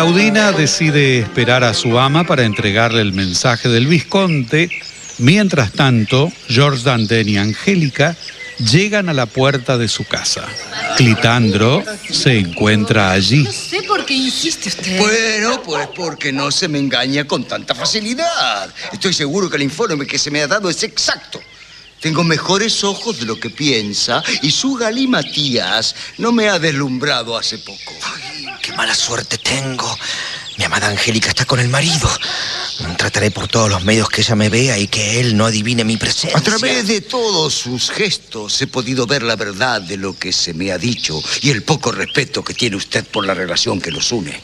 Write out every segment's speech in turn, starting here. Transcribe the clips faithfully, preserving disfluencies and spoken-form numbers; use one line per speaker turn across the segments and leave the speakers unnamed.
Claudina decide esperar a su ama para entregarle el mensaje del vizconde. Mientras tanto, George Danden y Angélica llegan a la puerta de su casa. Clitandro se encuentra allí.
No sé por qué insiste usted.
Bueno, pues porque no se me engaña con tanta facilidad. Estoy seguro que el informe que se me ha dado es exacto. Tengo mejores ojos de lo que piensa y su galimatías no me ha deslumbrado hace poco.
Ay, qué mala suerte tengo. Mi amada Angélica está con el marido. Trataré por todos los medios que ella me vea y que él no adivine mi presencia.
A través de todos sus gestos he podido ver la verdad de lo que se me ha dicho y el poco respeto que tiene usted por la relación que los une.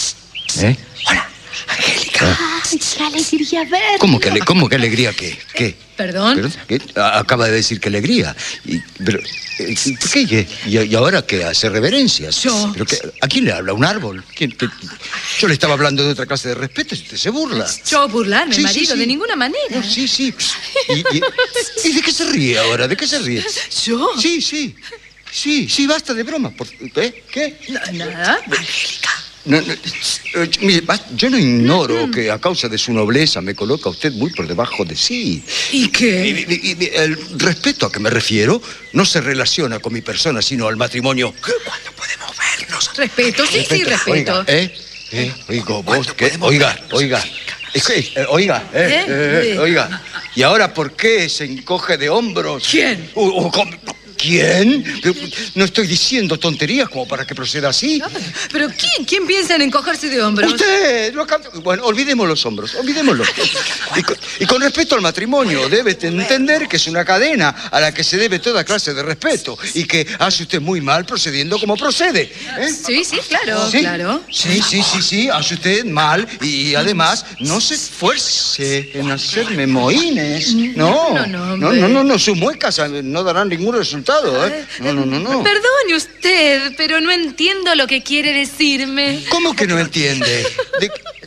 ¿Eh?
Hola, Angélica.
Ay, qué alegría ver.
¿Cómo que, ale- cómo que alegría? ¿Qué? ¿Qué?
¿Perdón?
¿Perdón? ¿Qué? A- Acaba de decir que alegría. Y, pero, eh, ¿por qué? ¿Qué? ¿Y, y ahora qué? ¿Hace reverencias?
Yo.
¿Pero qué? ¿A quién le habla? ¿Un árbol? ¿Quién, qué? Yo le estaba hablando de otra clase de respeto y usted se burla.
Yo burlarme,
Sí, sí,
marido,
sí.
de ninguna manera.
No, sí, sí. ¿Y, y, ¿Y de qué se ríe ahora? ¿De qué se ríe?
¿Yo?
Sí, sí. Sí, sí, basta de broma. Por- ¿Eh? ¿Qué?
No, nada.
Angélica.
No, no, eh, mire, basta, yo no ignoro que a causa de su nobleza me coloca usted muy por debajo de sí.
¿Y qué?
Y- y- y- el respeto a que me refiero no se relaciona con mi persona, sino al matrimonio.
¿Cuándo podemos vernos?
Respeto, sí, sí, respeto.
Oiga, ¿eh? ¿Eh? Oiga, vos,
¿Cuándo
¿qué?
podemos
Oiga,
vernos,
oiga.
Angélica?
Es que, eh, oiga, eh,
¿Eh?
eh,
Sí.
oiga. ¿Y ahora por qué se encoge de hombros?
¿Quién?
Uh, uh, ¿cómo? ¿Quién? No estoy diciendo tonterías como para que proceda así.
¿Pero quién? ¿Quién piensa en encogerse de hombros?
Usted, lo acaba- bueno, olvidemos los hombros, olvidémoslo. Y con, y con respecto al matrimonio, debe te- entender que es una cadena a la que se debe toda clase de respeto y que hace usted muy mal procediendo como procede. ¿eh?
Sí, sí, claro,
¿Sí?
claro.
Sí, sí, sí, sí, hace usted mal y además no se esfuerce en hacerme mohines. No,
No, no,
no,
hombre.
no, no, no, sus muecas no darán ningún resultado. ¿eh? No, no, no, no.
Perdone usted, pero no entiendo lo que quiere decirme.
¿Cómo que no entiende? De-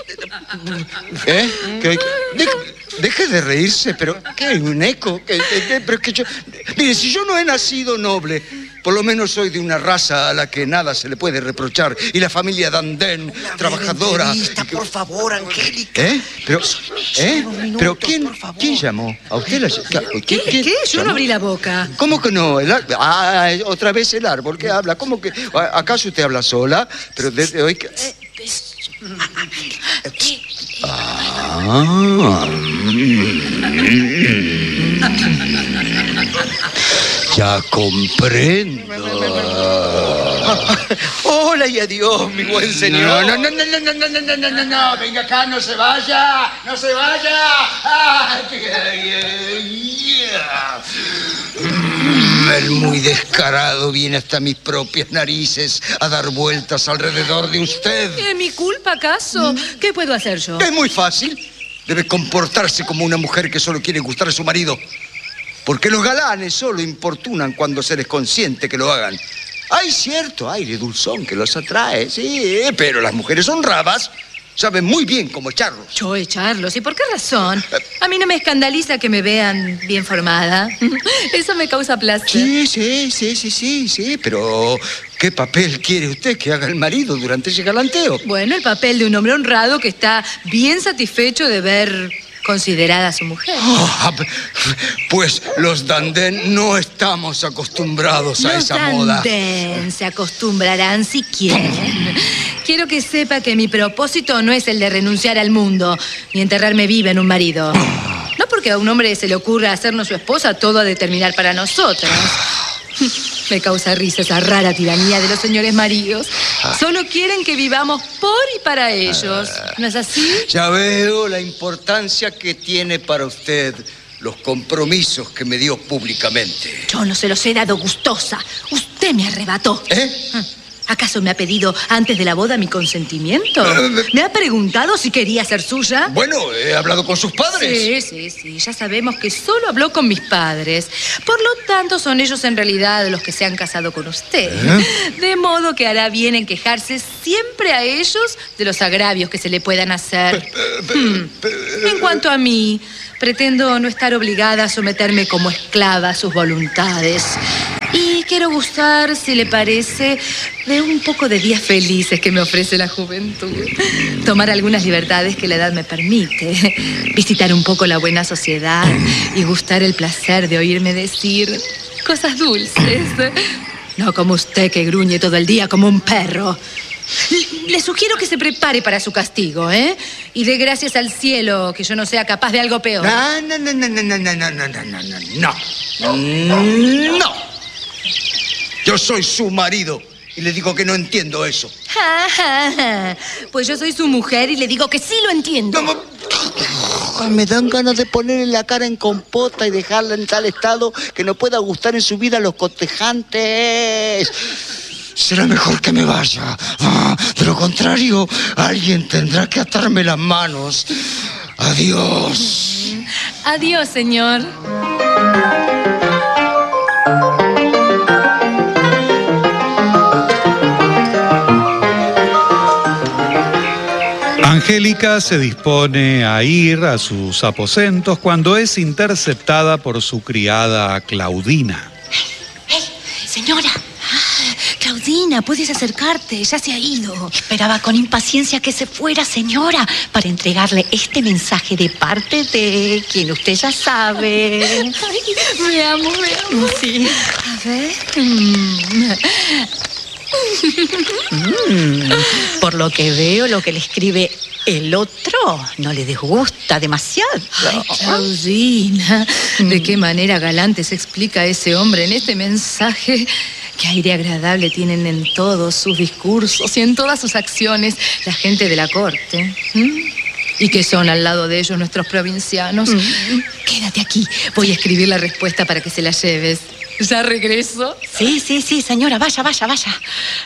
¿Eh? ¿Qué- de- deje de reírse, pero ¿qué? ¿Un eco? ¿Qué- qué- qué? Pero es que yo... Mire, si yo no he nacido noble, por lo menos soy de una raza a la que nada se le puede reprochar. Y la familia Danden, trabajadora...
Entrevista, por favor, Angélica.
¿Eh? Pero, ¿eh?
un minuto,
¿Pero quién,
por favor.
quién llamó? ¿A usted la
¿Qué?
¿Quién- quién
¿Qué? Yo no
llamó?
abrí la boca.
¿Cómo que no? El ar- ah, otra vez el árbol que habla. ¿Cómo que? ¿Acaso usted habla sola? Pero desde hoy... que- Ah, ya comprendo.
Hola y adiós, mi buen señor.
No, no, no, no, no, no, no, no, no, no, no, venga acá, no se vaya, no se vaya. Ah, Mm, el muy descarado viene hasta mis propias narices a dar vueltas alrededor de usted.
¿Es mi culpa acaso? ¿Qué puedo hacer yo?
Es muy fácil. Debe comportarse como una mujer que solo quiere gustar a su marido. Porque los galanes solo importunan cuando se les consiente que lo hagan. Hay cierto aire dulzón que los atrae, sí, pero las mujeres honradas saben muy bien cómo echarlos.
Yo echarlos. ¿Y por qué razón? A mí no me escandaliza que me vean bien formada. Eso me causa placer.
Sí, sí, sí, sí, sí, sí, pero ¿qué papel quiere usted que haga el marido durante ese galanteo?
Bueno, el papel de un hombre honrado que está bien satisfecho de ver considerada a su mujer.
Ah, pues los Danden no estamos acostumbrados a
Los
esa moda.
Danden se acostumbrarán si quieren. Quiero que sepa que mi propósito no es el de renunciar al mundo ni enterrarme viva en un marido. No porque a un hombre se le ocurra hacernos su esposa, todo a determinar para nosotras. Me causa risa esa rara tiranía de los señores maridos. Solo quieren que vivamos por y para ellos. ¿No es así?
Ya veo la importancia que tiene para usted los compromisos que me dio públicamente.
Yo no se los he dado gustosa. Usted me arrebató.
¿Eh?
¿Acaso me ha pedido antes de la boda mi consentimiento?
Eh,
¿Me ha preguntado si quería ser suya?
Bueno, he hablado con sus padres.
Sí, sí, sí. Ya sabemos que solo habló con mis padres. Por lo tanto, son ellos en realidad los que se han casado con usted.
¿Eh?
De modo que hará bien en quejarse siempre a ellos de los agravios que se le puedan hacer. Hmm. En cuanto a mí, pretendo no estar obligada a someterme como esclava a sus voluntades. Y quiero gustar, si le parece, de un poco de días felices que me ofrece la juventud. Tomar algunas libertades que la edad me permite. Visitar un poco la buena sociedad y gustar el placer de oírme decir cosas dulces. No como usted que gruñe todo el día como un perro. Le sugiero que se prepare para su castigo, ¿eh? Y dé gracias al cielo que yo no sea capaz de algo peor.
No, no, no, no, no, no, no, no, no, no, no, no. No. Yo soy su marido y le digo que no entiendo eso.
Ja, ja, ja. Pues yo soy su mujer y le digo que sí lo entiendo.
No, no. Me dan ganas de ponerle la cara en compota y dejarla en tal estado que no pueda gustar en su vida a los cotejantes. Será mejor que me vaya. Ah, de lo contrario, alguien tendrá que atarme las manos. Adiós.
Adiós, señor.
Angélica se dispone a ir a sus aposentos cuando es interceptada por su criada Claudina.
¡Hey! Señora. Claudina, puedes acercarte, ya se ha ido.
Esperaba con impaciencia que se fuera, señora, para entregarle este mensaje de parte de quien usted ya sabe.
Ay, me amo, me amo.
Sí.
A ver.
Mm. Mm. Por lo que veo, lo que le escribe el otro no le disgusta demasiado.
Ay, Claudina, ¿de qué manera galante se explica ese hombre en este mensaje? Qué aire agradable tienen en todos sus discursos y en todas sus acciones la gente de la corte. ¿Mm? ¿Y qué son al lado de ellos nuestros provincianos? Mm. Quédate aquí, voy a escribir la respuesta para que se la lleves. ¿Ya regreso?
Sí, sí, sí, señora, vaya, vaya, vaya.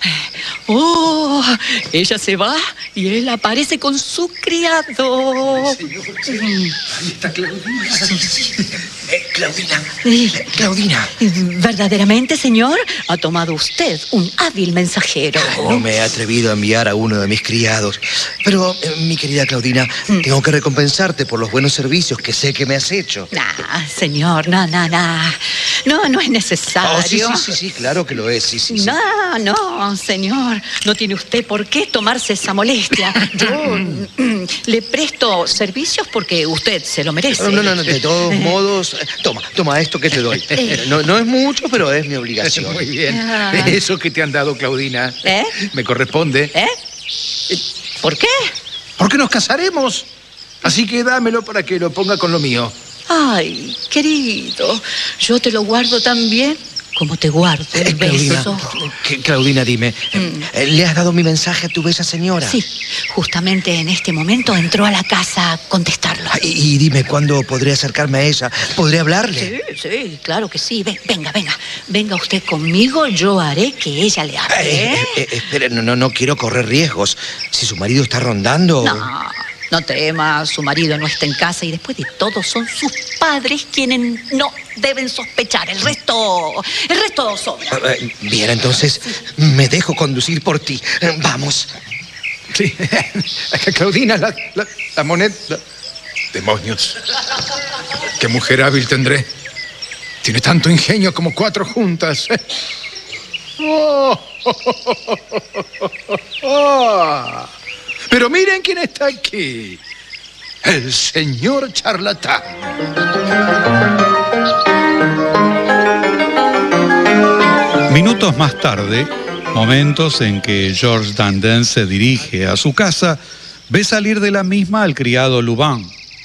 Oh, ella se va y él aparece con su criado.
Ay, señor, señor. Ahí está Claudina. Sí, sí. Eh, Claudina.
Sí.
Eh, Claudina.
Verdaderamente, señor, ha tomado usted un hábil mensajero.
No me he atrevido a enviar a uno de mis criados. Pero, eh, mi querida Claudina, mm. tengo que recompensarte por los buenos servicios que sé que me has hecho.
Nah, señor, no, no, no. No, no es necesario.
Oh, sí, sí, sí, sí, claro que lo es, sí, sí, sí.
No, no, señor. No tiene usted por qué tomarse esa molestia. Yo le presto servicios porque usted se lo merece.
No, no, no, de todos modos... Toma, toma esto que te doy. No, no es mucho, pero es mi obligación.
Muy bien.
Ah.
Eso que te han dado, Claudina,
¿Eh?
me corresponde.
¿Eh? ¿Por qué?
Porque nos casaremos. Así que dámelo para que lo ponga con lo mío.
Ay, querido, yo te lo guardo tan bien como te guardo el
Eh, Claudina,
beso.
que- Claudina, dime,
Mm.
eh, ¿le has dado mi mensaje a tu bella señora?
Sí, justamente en este momento entró a la casa a contestarlo.
Ah, y, y dime, ¿cuándo podré acercarme a ella? ¿Podré hablarle?
Sí, sí, claro que sí. Ven, venga, venga. Venga usted conmigo, yo haré que ella le hable.
Eh, eh, eh, espere, no, no, no quiero correr riesgos. Si su marido está rondando...
No, no tema, su marido no está en casa y después de todo son sus padres quienes no deben sospechar. El resto, el resto sobra.
Ah, eh, Bien, entonces me dejo conducir por ti. Eh, Vamos.
Sí. Claudina, la, la, la moneda... la- Demonios. Qué mujer hábil tendré. Tiene tanto ingenio como cuatro juntas. Oh. Oh. Pero miren quién está aquí. El señor charlatán.
Minutos más tarde, momentos en que Georges Dandin se dirige a su casa, ve salir de la misma al criado Lubin.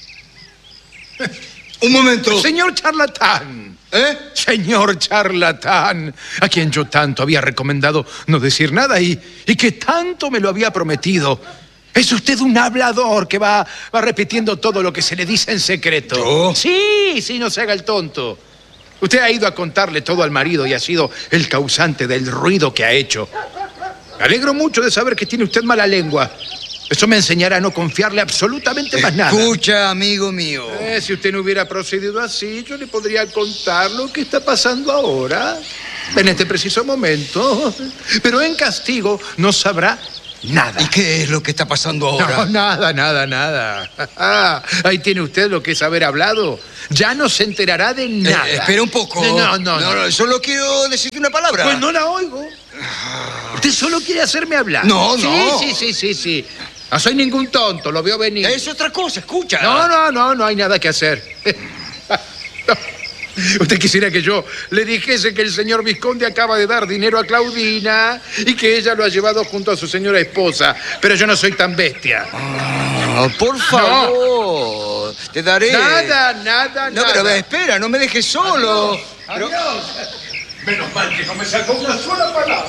Un momento.
Señor charlatán.
¿Eh?
Señor charlatán, a quien yo tanto había recomendado no decir nada y, y que tanto me lo había prometido. Es usted un hablador que va, va repitiendo todo lo que se le dice en secreto.
¿Yo?
Sí, sí, no se haga el tonto. Usted ha ido a contarle todo al marido y ha sido el causante del ruido que ha hecho. Me alegro mucho de saber que tiene usted mala lengua. Eso me enseñará a no confiarle absolutamente más nada.
Escucha, amigo mío.
Eh, si usted no hubiera procedido así, yo le podría contar lo que está pasando ahora, en este preciso momento. Pero en castigo no sabrá nada.
¿Y qué es lo que está pasando ahora?
No, nada, nada, nada. Ah, ahí tiene usted lo que es haber hablado. Ya no se enterará de nada.
Eh, espera un poco.
No, no, no.
no, Solo quiero decirte una palabra.
Pues no la oigo. Usted solo quiere hacerme hablar.
No,
sí,
no.
Sí, sí, sí, sí. No soy ningún tonto, lo veo venir.
Es otra cosa, escucha.
No, no, no, no hay nada que hacer. No. Usted quisiera que yo le dijese que el señor Visconde acaba de dar dinero a Claudina y que ella lo ha llevado junto a su señora esposa. Pero yo no soy tan bestia.
Ah, por favor, no. Te daré...
Nada, nada,
no,
nada.
No, pero espera, no me dejes solo.
Adiós,
Pero...
adiós. Menos mal que no me sacó una sola palabra.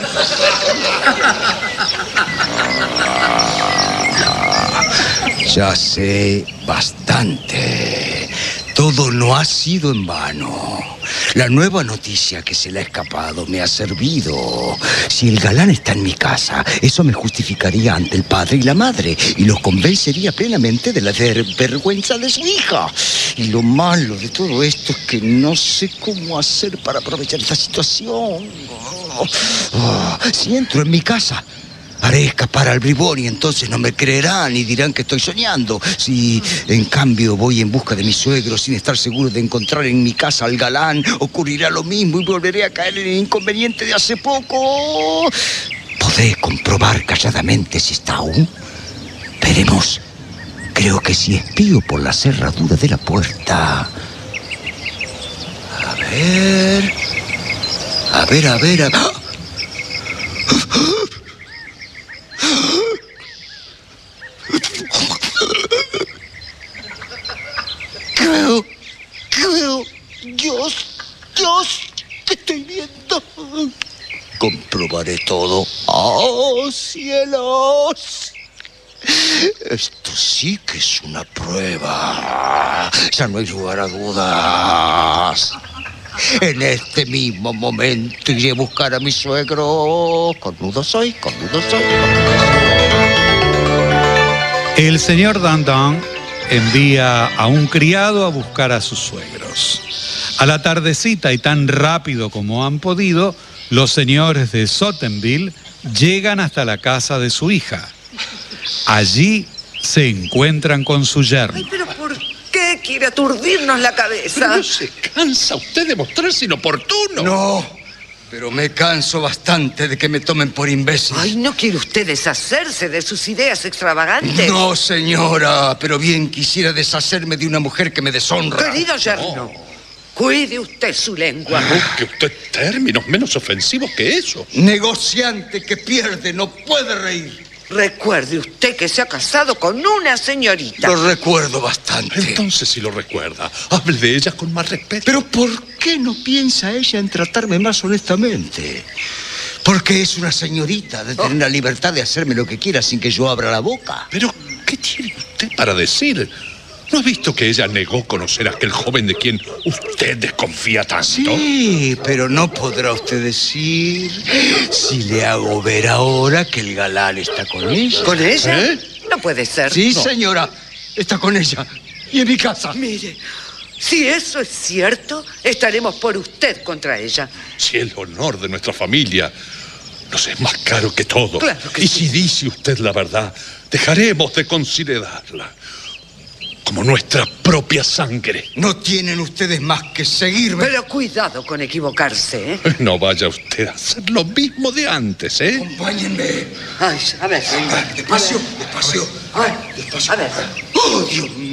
Ya sé bastante. Todo no ha sido en vano. La nueva noticia que se le ha escapado me ha servido. Si el galán está en mi casa, eso me justificaría ante el padre y la madre y los convencería plenamente de la vergüenza de su hija. Y lo malo de todo esto es que no sé cómo hacer para aprovechar esta situación. Oh, oh, si entro en mi casa, haré escapar al bribón y entonces no me creerán y dirán que estoy soñando. Si, en cambio, voy en busca de mi suegro sin estar seguro de encontrar en mi casa al galán, ocurrirá lo mismo y volveré a caer en el inconveniente de hace poco. Podré comprobar calladamente si está aún. Veremos. Creo que si espío por la cerradura de la puerta... A ver... A ver, a ver, a ver... Creo, creo, Dios, Dios, te estoy viendo. Comprobaré todo. ¡Oh, cielos! Esto sí que es una prueba. Ya no hay lugar a dudas. En este mismo momento iré a buscar a mi suegro. Cornudo soy, cornudo soy, cornudo soy.
El señor Dandan envía a un criado a buscar a sus suegros. A la tardecita y tan rápido como han podido, los señores de Sottenville llegan hasta la casa de su hija. Allí se encuentran con su yerno.
Ay, pero ¿por qué quiere aturdirnos la cabeza?
Pero no se cansa usted de mostrarse inoportuno.
No, pero me canso bastante de que me tomen por imbécil.
Ay, ¿no quiere usted deshacerse de sus ideas extravagantes?
No, señora, pero bien quisiera deshacerme de una mujer que me deshonra.
Querido yerno, cuide usted su lengua.
Busque usted términos menos ofensivos que eso.
Negociante que pierde no puede reír.
Recuerde usted que se ha casado con una señorita.
Lo recuerdo bastante.
Entonces, si lo recuerda, hable de ella con más respeto.
Pero ¿por qué no piensa ella en tratarme más honestamente? Porque es una señorita de tener la libertad de hacerme lo que quiera sin que yo abra la boca.
Pero, ¿qué tiene usted para decir? ¿No ha visto que ella negó conocer a aquel joven de quien usted desconfía tanto?
Sí, pero no podrá usted decir si le hago ver ahora que el galán está con ella.
¿Con ella?
¿Eh?
No puede ser.
Sí,
No.
señora, está con ella y en mi casa.
Mire, si eso es cierto, estaremos por usted contra ella.
Si el honor de nuestra familia nos es más caro que todo.
Claro que
y
sí.
si dice usted la verdad, dejaremos de considerarla como nuestra propia sangre.
No tienen ustedes más que seguirme.
Pero cuidado con equivocarse, ¿eh?
No vaya usted a hacer lo mismo de antes, ¿eh?
Acompáñenme.
Ay, a ver.
Despacio, despacio.
Ay,
Despacio.
a ver.
¡Oh, Dios mío!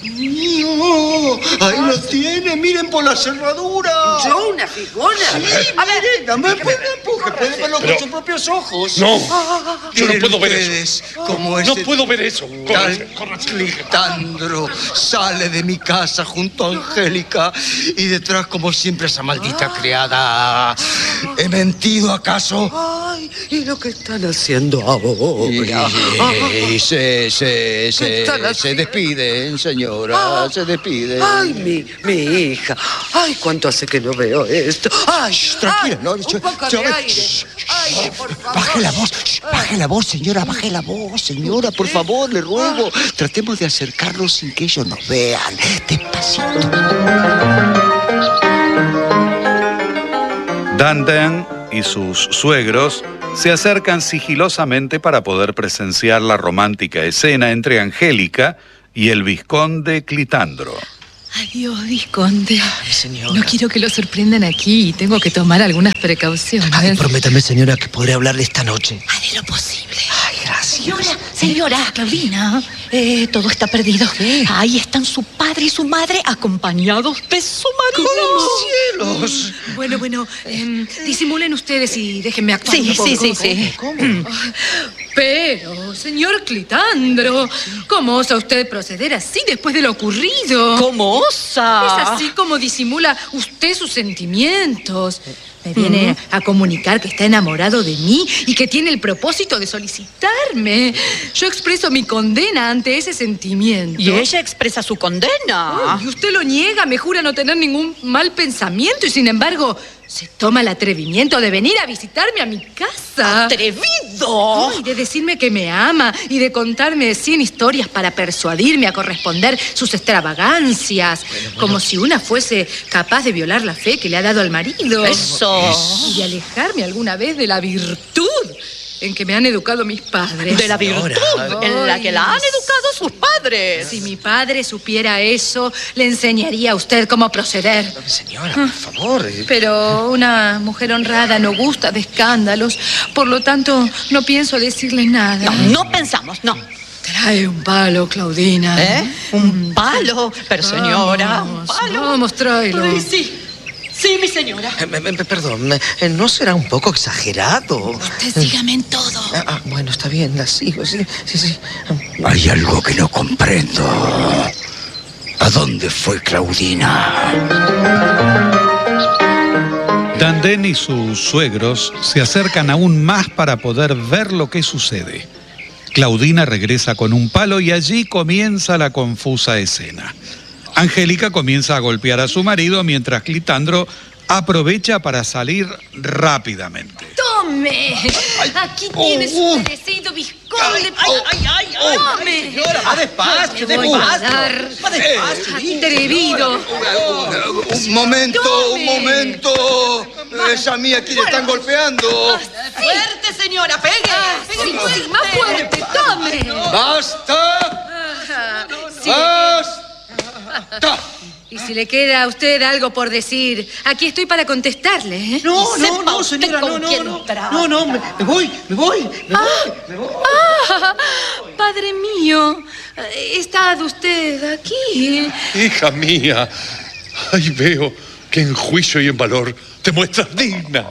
Ahí lo tiene, miren por la cerradura.
¿Yo una figona?
Sí,
a ver.
miren, dame un empuje, puede verlo
Pero-
con sus propios ojos.
No, yo no
Miren
puedo ver
ustedes
eso.
Como
No
ese
puedo ver eso.
tal
Córrase, córrase.
Clitandro sale de mi casa junto a Angélica y detrás, como siempre, esa maldita criada. ¿He mentido acaso?
Ay, ¿y lo que están haciendo ahora?
Y, y se, se, se,
están
se
haciendo?
despiden, señora,
Ah.
se despiden.
Ay, mi, mi hija. Ay, cuánto hace que no veo esto. Ay,
Tranquila,
ay,
no,
un
yo-
poco
yo-
de aire. Aire, por favor.
Baje la voz, shh, baje la voz, señora, baje la voz, señora, por favor, le ruego. Tratemos de acercarnos sin que ellos nos vean. Despacito.
Dandan y sus suegros se acercan sigilosamente para poder presenciar la romántica escena entre Angélica y el vizconde Clitandro.
Adiós, vizconde.
Ay, señora.
No quiero que lo sorprendan aquí y tengo que tomar algunas precauciones.
Ay, prométame, señora, que podré hablarle esta noche.
Ah, de lo posible.
Ay, gracias.
Señora, señora, Claudina, eh, todo está perdido.
¿Qué?
Ahí están su padre y su madre acompañados de su marido.
¡Cielos!
Bueno, bueno, eh, disimulen ustedes y déjenme actuar.
Sí,
un poco.
sí, sí, sí.
¿Cómo?
Pero, señor Clitandro, ¿cómo osa usted proceder así después de lo ocurrido?
¿Cómo osa?
Es así como disimula usted sus sentimientos. Me viene a comunicar que está enamorado de mí y que tiene el propósito de solicitarme. Yo expreso mi condena ante ese sentimiento.
Y ella expresa su condena.
Ay, y usted lo niega, me jura no tener ningún mal pensamiento y sin embargo se toma el atrevimiento de venir a visitarme a mi casa.
¡Atrevido!
Ay, de decirme que me ama y de contarme cien historias para persuadirme a corresponder sus extravagancias. Bueno, bueno. Como si una fuese capaz de violar la fe que le ha dado al marido.
¡Eso!
Y de alejarme alguna vez de la virtud en que me han educado mis padres.
De la virtud en la que la han educado sus padres.
Si mi padre supiera eso, le enseñaría a usted cómo proceder.
Señora, por favor.
Pero una mujer honrada no gusta de escándalos. Por lo tanto, no pienso decirle nada.
No, no pensamos, no.
Trae un palo, Claudina.
¿Eh? ¿Un palo? Pero señora,
vamos,
un palo.
Vamos, tráelo.
Ay, sí. Sí, mi señora.
Eh, me, me, perdón, eh, ¿no será un poco exagerado?
Usted sígame en todo.
Ah, ah, bueno, está bien, la sigo, sí, sí, sí.
Hay algo que no comprendo. ¿A dónde fue Claudina?
Danden y sus suegros se acercan aún más para poder ver lo que sucede. Claudina regresa con un palo y allí comienza la confusa escena. Angélica comienza a golpear a su marido mientras Clitandro aprovecha para salir rápidamente.
¡Tome! Aquí
oh,
tiene su
oh.
merecido vizconde.
Ay, ay, ay, ay.
¡Tome!
Señora, va despacio,
Le voy a
despacio.
dar.
Va despacio.
Atrevido.
Un momento, un
Tome.
momento. Esa mía, ¿quién están golpeando?
Fuerte, señora, pegue. pegue
Sí,
fuerte.
sí, más fuerte, tome.
¡Basta!
Sí.
¡Basta!
Y si le queda a usted algo por decir, aquí estoy para contestarle, ¿eh?
No, no, no, señora, no, no, no. No, no, me, me voy, me voy, me
Ah,
voy, me voy.
ah, padre mío, ¿está usted aquí?
Hija mía, ahí veo que en juicio y en valor te muestras digna.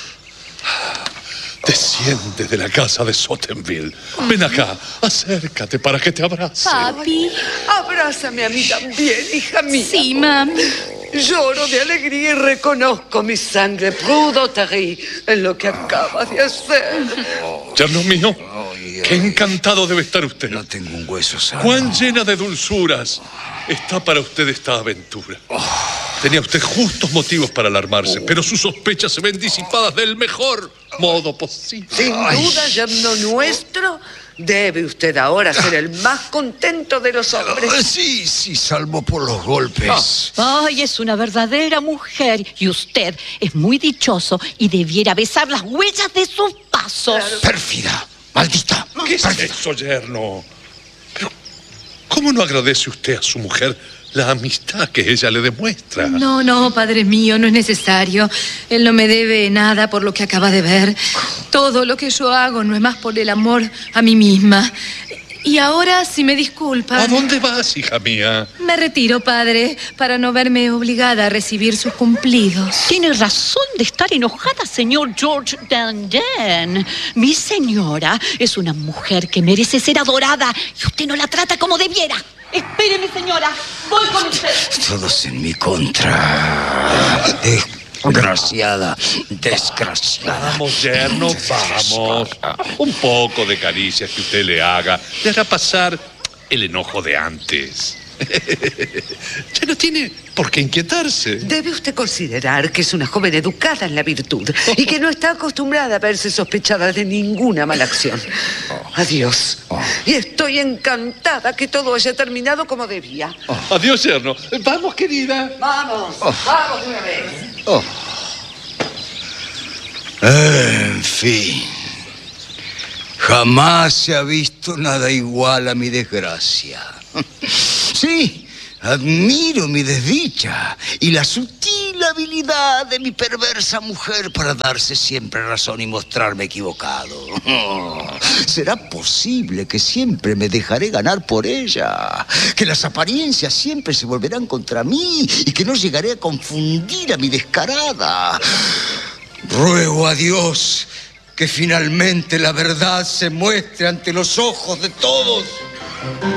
Desciende de la casa de Sottenville. Ven acá, acércate para que te abrace.
Papi.
Abrázame a mí también, hija mía.
Sí, mami.
Lloro de alegría y reconozco mi sangre prudotarí en lo que acabas de hacer.
Yerno mío, qué encantado debe estar usted.
No tengo un hueso sano.
Cuán llena de dulzuras está para usted esta aventura. Tenía usted justos motivos para alarmarse, pero sus sospechas se ven disipadas del mejor modo posible.
Sin duda, yerno nuestro, debe usted ahora ser el más contento de los hombres.
Sí, sí, salvo por los golpes.
Ay, es una verdadera mujer. Y usted es muy dichoso y debiera besar las huellas de sus pasos.
Pérfida, maldita.
¿Qué es eso, yerno? Pero, ¿cómo no agradece usted a su mujer la amistad que ella le demuestra?
No, no, padre mío, no es necesario. Él no me debe nada por lo que acaba de ver. Todo lo que yo hago no es más por el amor a mí misma. Y ahora, si me disculpa...
¿A dónde vas, hija mía?
Me retiro, padre, para no verme obligada a recibir sus cumplidos.
Tiene razón de estar enojada, señor George Danden. Mi señora es una mujer que merece ser adorada y usted no la trata como debiera. Espere, mi señora. Voy con usted.
Todos en mi contra. Desgraciada, desgraciada.
Vamos, yerno, vamos. Un poco de caricias que usted le haga le hará pasar el enojo de antes. Ya no tiene por qué inquietarse.
Debe usted considerar que es una joven educada en la virtud y que no está acostumbrada a verse sospechada de ninguna mala acción. Adiós. Y estoy encantada que todo haya terminado como debía.
Adiós, yerno. Vamos, querida.
Vamos, vamos de una vez.
Oh. En fin, Jamás se ha visto nada igual a mi desgracia. Sí, admiro mi desdicha y la sutil habilidad de mi perversa mujer para darse siempre razón y mostrarme equivocado. ¿Será posible que siempre me dejaré ganar por ella? ¿Que las apariencias siempre se volverán contra mí y que no llegaré a confundir a mi descarada? Ruego a Dios que finalmente la verdad se muestre ante los ojos de todos.